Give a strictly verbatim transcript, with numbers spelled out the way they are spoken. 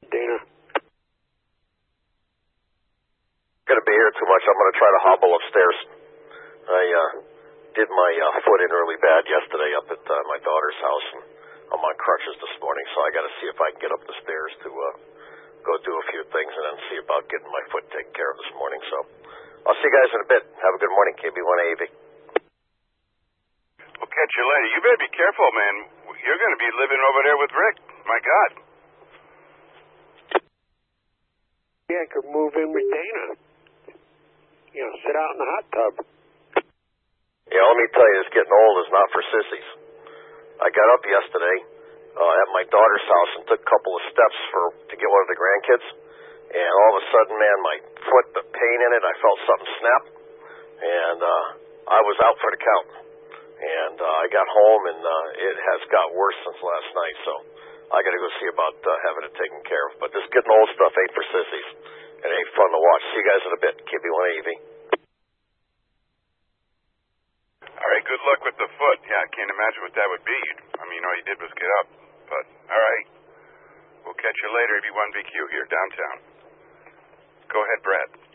Dana. Gonna be here too much. I'm gonna try to hobble upstairs. I uh, did my uh, foot in really bad yesterday up at uh, my daughter's house, and I'm on crutches this morning, so I gotta see if I can get up the stairs to uh, go do a few things and then see about getting my foot taken care of this morning. So I'll see you guys in a bit. Have a good morning, K B one A A V. We'll catch you later. You better be careful, man. You're going to be living over there with Rick. My God. Yeah, I could move in with Dana. You know, sit out in the hot tub. Yeah, let me tell you, this getting old is not for sissies. I got up yesterday uh, at my daughter's house and took a couple of steps for to get one of the grandkids, and all of a sudden, man, my foot, the pain in it, I felt something snap, and uh, I was out for the count. And uh, I got home, and uh, it has got worse since last night, so I got to go see about uh, having it taken care of. But this getting old stuff ain't for sissies. It ain't fun to watch. See you guys in a bit. K B one A A V. All right, good luck with the foot. Yeah, I can't imagine what that would be. I mean, all you did was get up. But, all right. We'll catch you later, A B one B Q here downtown. Go ahead, Brad.